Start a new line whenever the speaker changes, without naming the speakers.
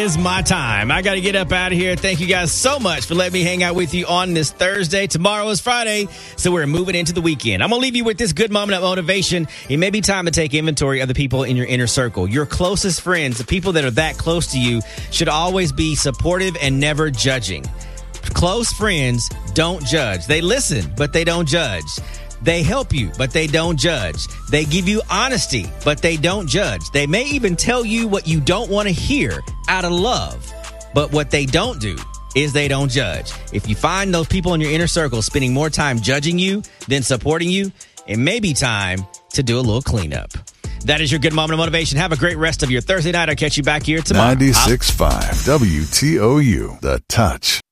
It's my time. I got to get up out of here. Thank you guys so much for letting me hang out with you on this Thursday. Tomorrow is Friday, so we're moving into the weekend. I'm going to leave you with this good moment of motivation. It may be time to take inventory of the people in your inner circle. Your closest friends, the people that are that close to you, should always be supportive and never judging. Close friends don't judge. They listen, but they don't judge. They help you, but they don't judge. They give you honesty, but they don't judge. They may even tell you what you don't want to hear out of love. But what they don't do is they don't judge. If you find those people in your inner circle spending more time judging you than supporting you, it may be time to do a little cleanup. That is your good moment of motivation. Have a great rest of your Thursday night. I'll catch you back here tomorrow.
96.5 WTOU, The Touch.